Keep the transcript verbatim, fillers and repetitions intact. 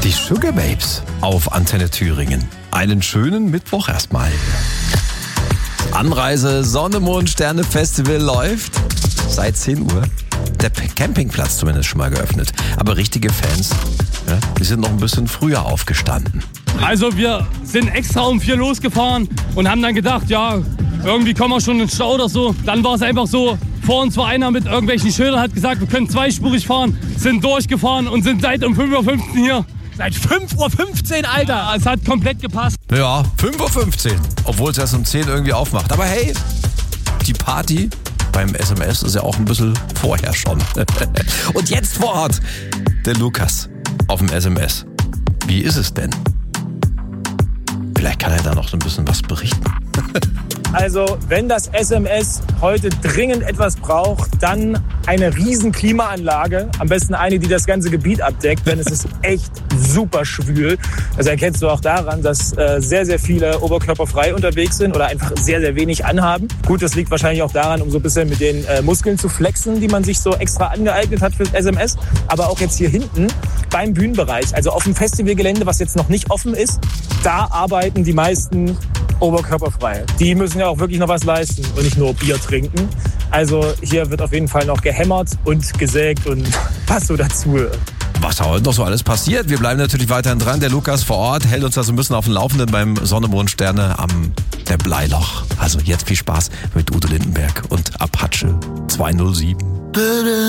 Die Sugababes auf Antenne Thüringen. Einen schönen Mittwoch erstmal. Anreise Sonne, Mond, Sterne Festival läuft seit zehn Uhr. Der Campingplatz zumindest schon mal geöffnet. Aber richtige Fans, ja, die sind noch ein bisschen früher aufgestanden. Also wir sind extra um vier losgefahren und haben dann gedacht, ja, irgendwie kommen wir schon in den Stau oder so. Dann war es einfach so, vor uns war einer mit irgendwelchen Schildern, hat gesagt, wir können zweispurig fahren, sind durchgefahren und sind seit um fünf Uhr fünfzehn hier. Seit fünf Uhr fünfzehn, Alter! Ja, es hat komplett gepasst. Ja, fünf Uhr fünfzehn, obwohl es erst um zehn irgendwie aufmacht. Aber hey, die Party beim S M S ist ja auch ein bisschen vorher schon. Und jetzt vor Ort der Lukas auf dem S M S. Wie ist es denn? Vielleicht kann er da noch so ein bisschen was berichten. Also, wenn das S M S heute dringend etwas braucht, dann eine riesen Klimaanlage. Am besten eine, die das ganze Gebiet abdeckt, denn es ist echt super schwül. Das erkennst du auch daran, dass äh, sehr, sehr viele oberkörperfrei unterwegs sind oder einfach sehr, sehr wenig anhaben. Gut, das liegt wahrscheinlich auch daran, um so ein bisschen mit den äh, Muskeln zu flexen, die man sich so extra angeeignet hat fürs S M S. Aber auch jetzt hier hinten beim Bühnenbereich, also auf dem Festivalgelände, was jetzt noch nicht offen ist, da arbeiten die meisten oberkörperfrei. Die müssen ja auch wirklich noch was leisten und nicht nur Bier trinken. Also hier wird auf jeden Fall noch gehämmert und gesägt und was so dazu. Was da heute noch so alles passiert. Wir bleiben natürlich weiterhin dran. Der Lukas vor Ort hält uns da so ein bisschen auf dem Laufenden beim Sonne, Mond, Sterne am der Bleiloch. Also jetzt viel Spaß mit Udo Lindenberg und Apache zwei null sieben.